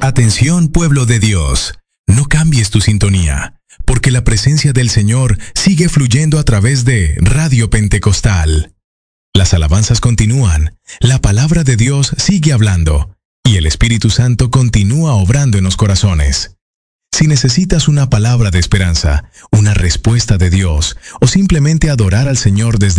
Atención, pueblo de Dios, no cambies tu sintonía, porque la presencia del Señor sigue fluyendo a través de Radio Pentecostal. Las alabanzas continúan, la palabra de Dios sigue hablando, y el Espíritu Santo continúa obrando en los corazones. Si necesitas una palabra de esperanza, una respuesta de Dios, o simplemente adorar al Señor desde